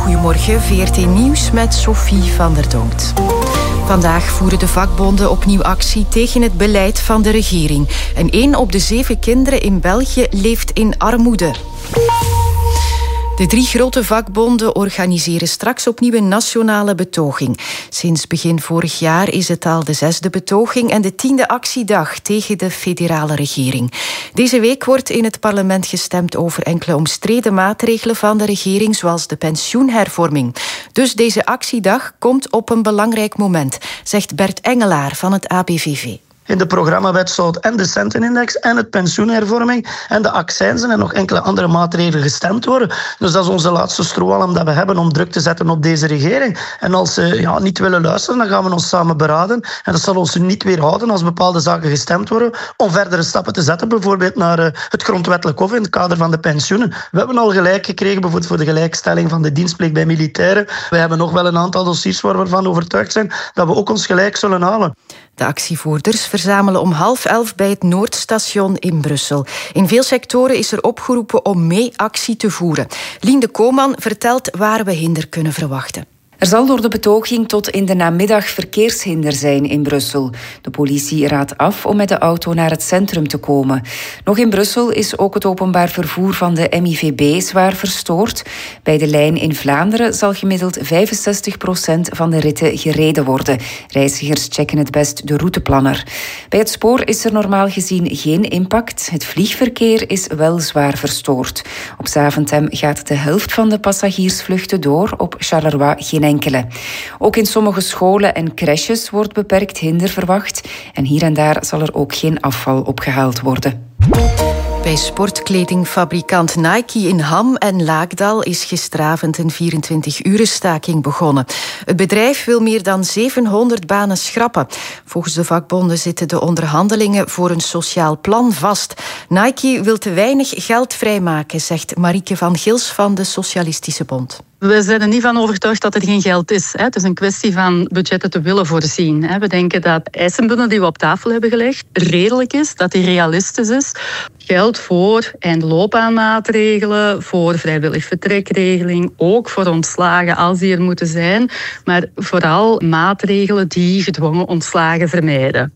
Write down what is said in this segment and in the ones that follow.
Goedemorgen, VRT Nieuws met Sophie van der Donkt. Vandaag voeren de vakbonden opnieuw actie tegen het beleid van de regering. En 1 op de 7 kinderen in België leeft in armoede. De 3 grote vakbonden organiseren straks opnieuw een nationale betoging. Sinds begin vorig jaar is het al de 6e betoging en de 10e actiedag tegen de federale regering. Deze week wordt in het parlement gestemd over enkele omstreden maatregelen van de regering, zoals de pensioenhervorming. Dus deze actiedag komt op een belangrijk moment, zegt Bert Engelaar van het ABVV. In de programmawet zou het en de centenindex en het pensioenhervorming en de accijnzen en nog enkele andere maatregelen gestemd worden. Dus dat is onze laatste strohalm dat we hebben om druk te zetten op deze regering. En als ze niet willen luisteren, dan gaan we ons samen beraden. En dat zal ons niet weerhouden als bepaalde zaken gestemd worden om verdere stappen te zetten, bijvoorbeeld naar het grondwettelijk hof in het kader van de pensioenen. We hebben al gelijk gekregen, bijvoorbeeld voor de gelijkstelling van de dienstplicht bij militairen. We hebben nog wel een aantal dossiers waar we ervan overtuigd zijn dat we ook ons gelijk zullen halen. De actievoerders verzamelen om 10:30 bij het Noordstation in Brussel. In veel sectoren is er opgeroepen om mee actie te voeren. Lien de Kooman vertelt waar we hinder kunnen verwachten. Er zal door de betoging tot in de namiddag verkeershinder zijn in Brussel. De politie raadt af om met de auto naar het centrum te komen. Nog in Brussel is ook het openbaar vervoer van de MIVB zwaar verstoord. Bij de lijn in Vlaanderen zal gemiddeld 65% van de ritten gereden worden. Reizigers checken het best de routeplanner. Bij het spoor is er normaal gezien geen impact. Het vliegverkeer is wel zwaar verstoord. Op Zaventem gaat de helft van de passagiersvluchten door, op Charleroi geen enkele. Ook in sommige scholen en crèches wordt beperkt hinder verwacht. En hier en daar zal er ook geen afval opgehaald worden. Bij sportkledingfabrikant Nike in Ham en Laakdal is gisteravond een 24-urenstaking begonnen. Het bedrijf wil meer dan 700 banen schrappen. Volgens de vakbonden zitten de onderhandelingen voor een sociaal plan vast. Nike wil te weinig geld vrijmaken, zegt Marieke van Gils van de Socialistische Bond. We zijn er niet van overtuigd dat er geen geld is. Het is een kwestie van budgetten te willen voorzien. We denken dat de eisenbundel die we op tafel hebben gelegd redelijk is, dat die realistisch is. Geld voor eindloopbaanmaatregelen, voor vrijwillig vertrekregeling, ook voor ontslagen als die er moeten zijn, maar vooral maatregelen die gedwongen ontslagen vermijden.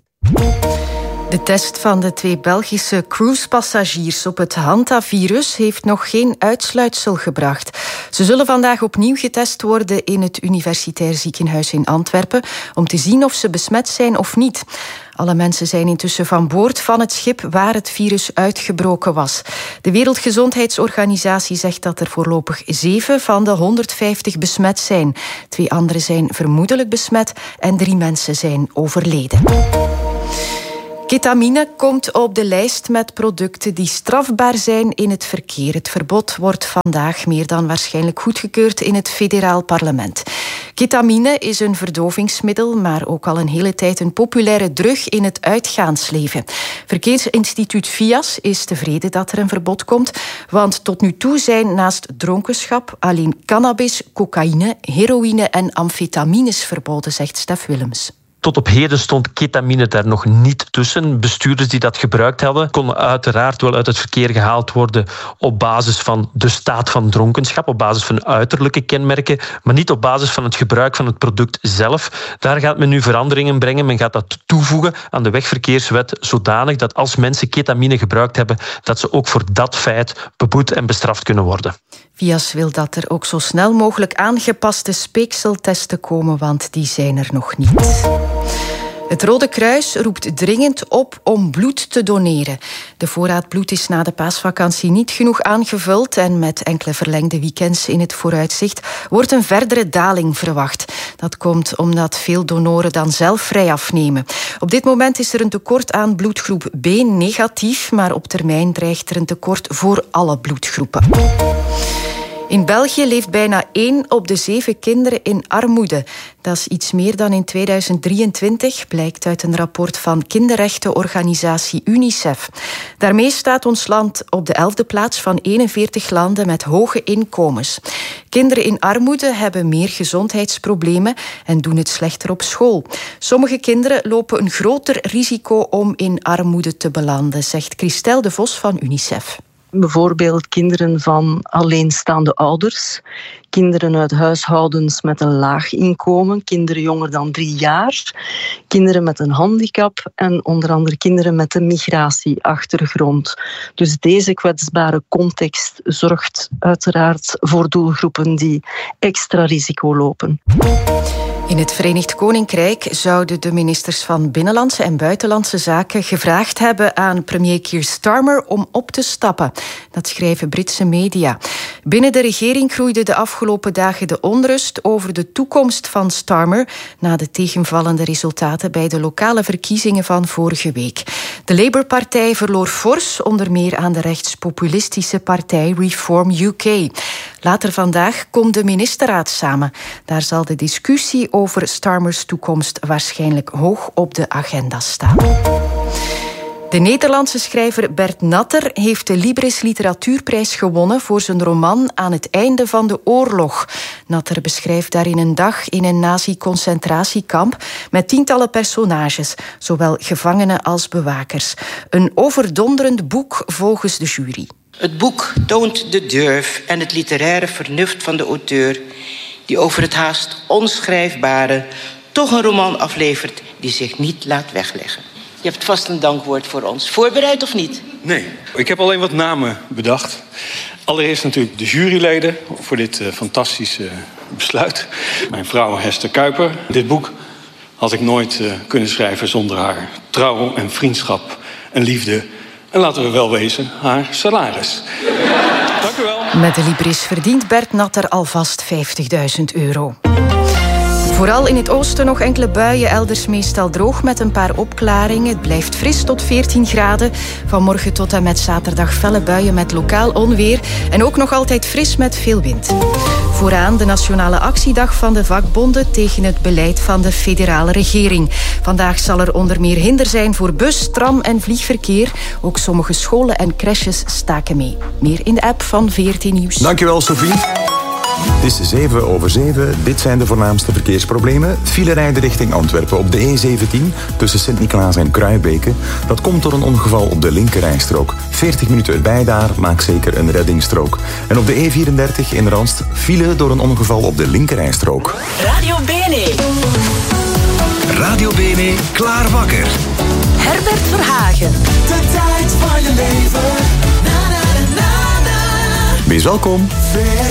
De test van de 2 Belgische cruisepassagiers op het hantavirus heeft nog geen uitsluitsel gebracht. Ze zullen vandaag opnieuw getest worden in het Universitair Ziekenhuis in Antwerpen om te zien of ze besmet zijn of niet. Alle mensen zijn intussen van boord van het schip waar het virus uitgebroken was. De Wereldgezondheidsorganisatie zegt dat er voorlopig 7 van de 150 besmet zijn. 2 anderen zijn vermoedelijk besmet en 3 mensen zijn overleden. Ketamine komt op de lijst met producten die strafbaar zijn in het verkeer. Het verbod wordt vandaag meer dan waarschijnlijk goedgekeurd in het federaal parlement. Ketamine is een verdovingsmiddel, maar ook al een hele tijd een populaire drug in het uitgaansleven. Verkeersinstituut VIAS is tevreden dat er een verbod komt, want tot nu toe zijn naast dronkenschap alleen cannabis, cocaïne, heroïne en amfetamines verboden, zegt Stef Willems. Tot op heden stond ketamine daar nog niet tussen. Bestuurders die dat gebruikt hadden, konden uiteraard wel uit het verkeer gehaald worden op basis van de staat van dronkenschap, op basis van uiterlijke kenmerken, maar niet op basis van het gebruik van het product zelf. Daar gaat men nu veranderingen brengen. Men gaat dat toevoegen aan de wegverkeerswet, zodanig dat als mensen ketamine gebruikt hebben, dat ze ook voor dat feit beboet en bestraft kunnen worden. VIAS wil dat er ook zo snel mogelijk aangepaste speekseltesten komen, want die zijn er nog niet. Het Rode Kruis roept dringend op om bloed te doneren. De voorraad bloed is na de paasvakantie niet genoeg aangevuld en met enkele verlengde weekends in het vooruitzicht wordt een verdere daling verwacht. Dat komt omdat veel donoren dan zelf vrij afnemen. Op dit moment is er een tekort aan bloedgroep B negatief, maar op termijn dreigt er een tekort voor alle bloedgroepen. In België leeft bijna 1 op de 7 kinderen in armoede. Dat is iets meer dan in 2023, blijkt uit een rapport van kinderrechtenorganisatie UNICEF. Daarmee staat ons land op de 11e plaats van 41 landen met hoge inkomens. Kinderen in armoede hebben meer gezondheidsproblemen en doen het slechter op school. Sommige kinderen lopen een groter risico om in armoede te belanden, zegt Christel de Vos van UNICEF. Bijvoorbeeld kinderen van alleenstaande ouders, kinderen uit huishoudens met een laag inkomen, kinderen jonger dan 3 jaar, kinderen met een handicap en onder andere kinderen met een migratieachtergrond. Dus deze kwetsbare context zorgt uiteraard voor doelgroepen die extra risico lopen. In het Verenigd Koninkrijk zouden de ministers van Binnenlandse en Buitenlandse Zaken gevraagd hebben aan premier Keir Starmer om op te stappen. Dat schrijven Britse media. Binnen de regering groeide de afgelopen dagen de onrust over de toekomst van Starmer na de tegenvallende resultaten bij de lokale verkiezingen van vorige week. De Labour-partij verloor fors, onder meer aan de rechtspopulistische partij Reform UK. Later vandaag komt de ministerraad samen. Daar zal de discussie over Starmers toekomst waarschijnlijk hoog op de agenda staan. De Nederlandse schrijver Bert Natter heeft de Libris Literatuurprijs gewonnen voor zijn roman Aan het einde van de oorlog. Natter beschrijft daarin een dag in een nazi-concentratiekamp met tientallen personages, zowel gevangenen als bewakers. Een overdonderend boek volgens de jury. Het boek toont de durf en het literaire vernuft van de auteur, die over het haast onschrijfbare toch een roman aflevert die zich niet laat wegleggen. Je hebt vast een dankwoord voor ons. Voorbereid of niet? Nee, ik heb alleen wat namen bedacht. Allereerst natuurlijk de juryleden voor dit fantastische besluit. Mijn vrouw Hester Kuiper. Dit boek had ik nooit kunnen schrijven zonder haar trouw en vriendschap en liefde. En laten we wel wezen, haar salaris. Dank u wel. Met de Libris verdient Bert Natter alvast €50.000. Vooral in het oosten nog enkele buien, elders meestal droog met een paar opklaringen. Het blijft fris tot 14 graden. Vanmorgen tot en met zaterdag felle buien met lokaal onweer. En ook nog altijd fris met veel wind. Vooraan de nationale actiedag van de vakbonden tegen het beleid van de federale regering. Vandaag zal er onder meer hinder zijn voor bus, tram en vliegverkeer. Ook sommige scholen en crèches staken mee. Meer in de app van VRT Nieuws. Dankjewel, Sophie. Het is 7:07. Dit zijn de voornaamste verkeersproblemen. Filerijden richting Antwerpen op de E17 tussen Sint-Niklaas en Kruibeke. Dat komt door een ongeval op de linkerrijstrook. 40 minuten erbij daar, maak zeker een reddingsstrook. En op de E34 in Randst file door een ongeval op de linkerrijstrook. Radio BNE. Radio BNE, klaar wakker. Herbert Verhagen. De tijd van je leven. Na, na, na, na. Wees welkom.